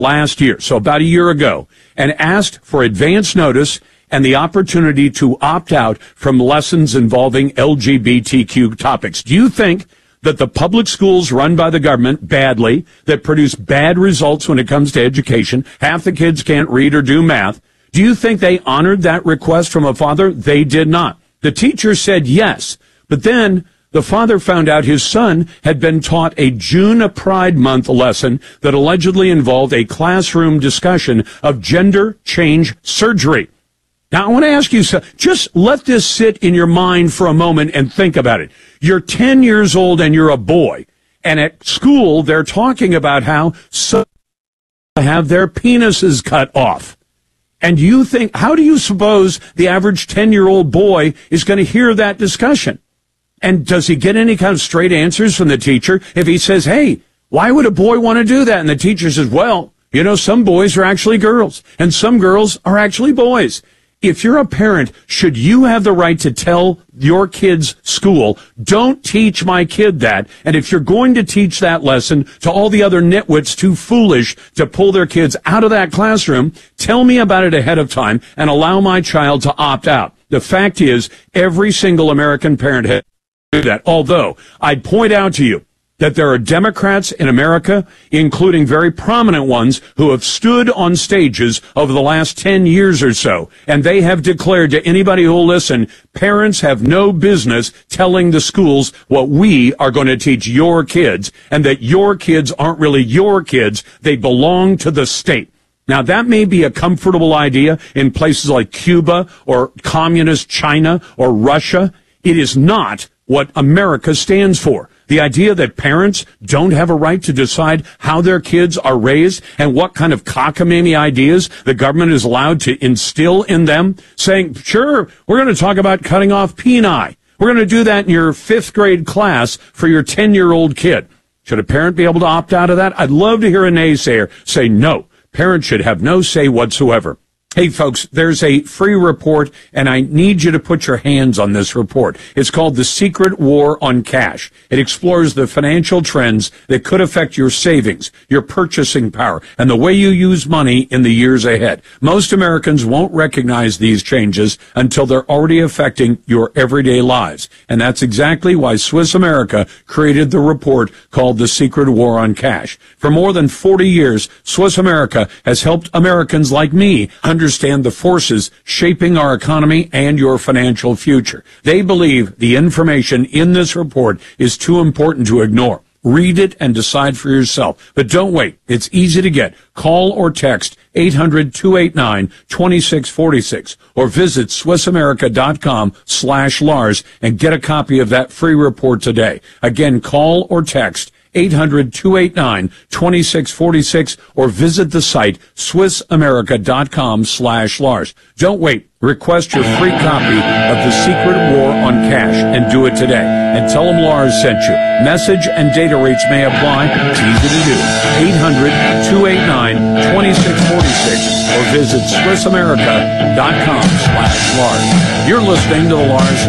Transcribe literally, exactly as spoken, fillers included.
last year, so about a year ago, and asked for advance notice and the opportunity to opt out from lessons involving L G B T Q topics. Do you think that the public schools run by the government badly, that produce bad results when it comes to education, half the kids can't read or do math, do you think they honored that request from a father? They did not. The teacher said yes, but then the father found out his son had been taught a June Pride Month lesson that allegedly involved a classroom discussion of gender change surgery. Now, I want to ask you, just let this sit in your mind for a moment and think about it. You're ten years old and you're a boy, and at school they're talking about how some have their penises cut off. And you think, how do you suppose the average ten-year-old boy is going to hear that discussion? And does he get any kind of straight answers from the teacher if he says, hey, why would a boy want to do that? And the teacher says, well, you know, some boys are actually girls and some girls are actually boys. If you're a parent, should you have the right to tell your kid's school, don't teach my kid that? And if you're going to teach that lesson to all the other nitwits too foolish to pull their kids out of that classroom, tell me about it ahead of time and allow my child to opt out. The fact is, every single American parent has do that. Although I'd point out to you that there are Democrats in America, including very prominent ones, who have stood on stages over the last ten years or so, and they have declared to anybody who will listen, parents have no business telling the schools what we are going to teach your kids, and that your kids aren't really your kids, they belong to the state. Now, that may be a comfortable idea in places like Cuba or communist China or Russia. It is not what America stands for. The idea that parents don't have a right to decide how their kids are raised and what kind of cockamamie ideas the government is allowed to instill in them, saying, sure, we're going to talk about cutting off peni. We're going to do that in your fifth grade class for your ten-year-old kid. Should a parent be able to opt out of that? I'd love to hear a naysayer say no. Parents should have no say whatsoever. Hey, folks, there's a free report, and I need you to put your hands on this report. It's called The Secret War on Cash. It explores the financial trends that could affect your savings, your purchasing power, and the way you use money in the years ahead. Most Americans won't recognize these changes until they're already affecting your everyday lives. And that's exactly why Swiss America created the report called The Secret War on Cash. For more than forty years, Swiss America has helped Americans like me understand the forces shaping our economy and your financial future. They believe the information in this report is too important to ignore. Read it and decide for yourself. But don't wait. It's easy to get. Call or text eight hundred, two eight nine, two six four six or visit SwissAmerica.com slash Lars and get a copy of that free report today. Again, call or text eight hundred, two eight nine, two six four six or visit the site SwissAmerica.com slash Lars. Don't wait. Request your free copy of The Secret War on Cash and do it today. And tell them Lars sent you. Message and data rates may apply. It's easy to do. eight hundred, two eight nine, two six four six or visit SwissAmerica.com slash Lars. You're listening to the Lars